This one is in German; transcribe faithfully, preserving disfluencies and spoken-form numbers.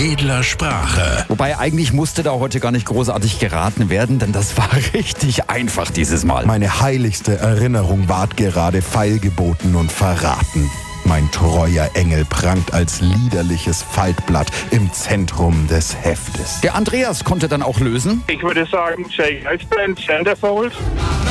edler Sprache. Wobei eigentlich musste da heute gar nicht großartig geraten werden, denn das war richtig einfach dieses Mal. Meine heiligste Erinnerung ward gerade feilgeboten und verraten. Mein treuer Engel prangt als liederliches Faltblatt im Zentrum des Heftes. Der Andreas konnte dann auch lösen. Ich würde sagen, Jay Eisband, Centerfold.